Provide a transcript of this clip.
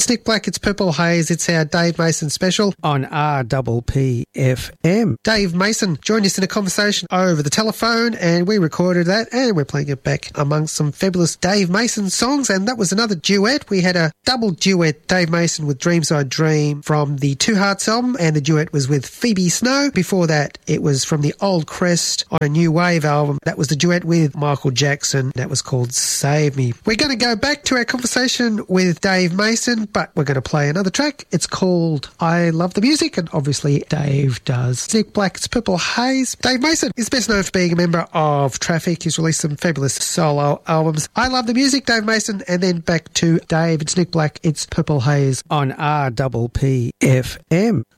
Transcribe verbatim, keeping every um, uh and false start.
It's Nick Black, it's Purple Haze, it's our Dave Mason special on R P P F M. Dave Mason joined us in a conversation over the telephone and we recorded that and we're playing it back amongst some fabulous Dave Mason songs, and that was another duet. We had a double duet, Dave Mason with Dreams I Dream from the Two Hearts album, and the duet was with Phoebe Snow. Before that, it was from the Old Crest on a New Wave album. That was the duet with Michael Jackson. That was called Save Me. We're going to go back to our conversation with Dave Mason, but we're going to play another track. It's called I Love the Music, and obviously Dave does. Nick Black, it's Purple Haze. Dave Mason is best known for being a member of Traffic. He's released some fabulous solo albums. I Love the Music, Dave Mason, and then back to Dave. It's Nick Black, it's Purple Haze on R P P F M.